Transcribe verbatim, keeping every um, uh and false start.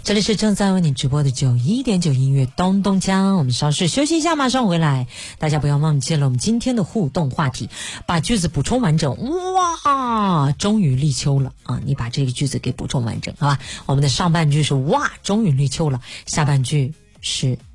这里是正在为你直播的九一点九音乐东东锵，我们稍事休息一下，马上回来。大家不要忘记了我们今天的互动话题，把句子补充完整。哇，终于立秋了啊！你把这个句子给补充完整，好吧？我们的上半句是哇，终于立秋了，下半句是